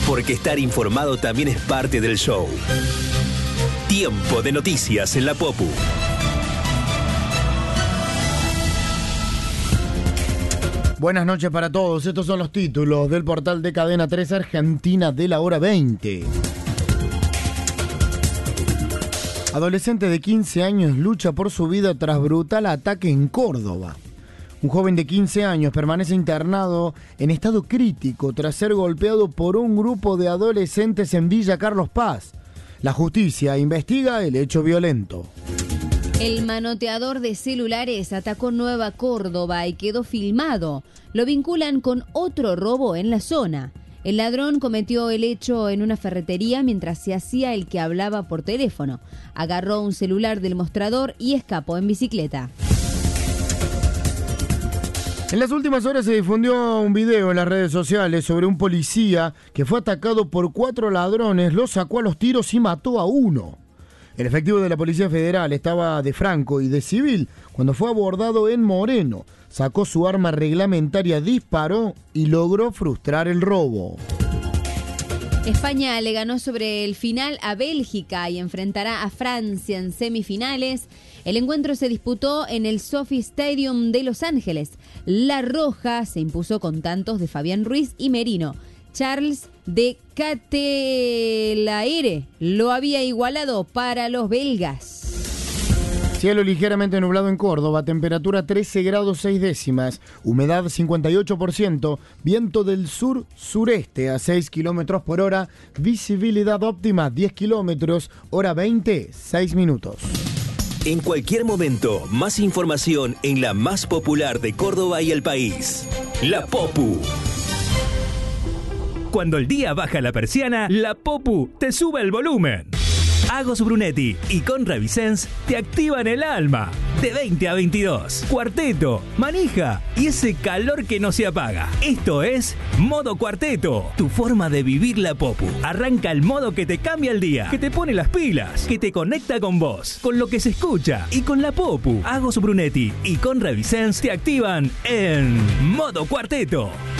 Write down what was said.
Porque estar informado también es parte del show. Tiempo de noticias en la Popu. Buenas noches para todos. Estos son los títulos del portal de Cadena 3 Argentina de la hora 20. Adolescente de 15 años lucha por su vida tras brutal ataque en Córdoba. Un joven de 15 años permanece internado en estado crítico tras ser golpeado por un grupo de adolescentes en Villa Carlos Paz. La justicia investiga el hecho violento. El manoteador de celulares atacó Nueva Córdoba y quedó filmado. Lo vinculan con otro robo en la zona. El ladrón cometió el hecho en una ferretería mientras se hacía el que hablaba por teléfono. Agarró un celular del mostrador y escapó en bicicleta. En las últimas horas se difundió un video en las redes sociales sobre un policía que fue atacado por 4 ladrones, lo sacó a los tiros y mató a uno. El efectivo de la Policía Federal estaba de franco y de civil cuando fue abordado en Moreno. Sacó su arma reglamentaria, disparó y logró frustrar el robo. España le ganó sobre el final a Bélgica y enfrentará a Francia en semifinales. El encuentro se disputó en el SoFi Stadium de Los Ángeles. La Roja se impuso con tantos de Fabián Ruiz y Merino. Charles de Ketelaere lo había igualado para los belgas. Cielo ligeramente nublado en Córdoba, temperatura 13 grados 6 décimas, humedad 58%, viento del sur-sureste a 6 kilómetros por hora, visibilidad óptima 10 kilómetros, hora 20, 6 minutos. En cualquier momento, más información en la más popular de Córdoba y el país. La Popu. Cuando el día baja la persiana, la Popu te sube el volumen. Agos Brunetti y Conra Vicens te activan el alma. De 20 a 22. Cuarteto, manija y ese calor que no se apaga. Esto es Modo Cuarteto, tu forma de vivir la Popu. Arranca el modo que te cambia el día, que te pone las pilas, que te conecta con vos, con lo que se escucha y con la Popu. Agos Brunetti y Conra Vicens te activan en Modo Cuarteto.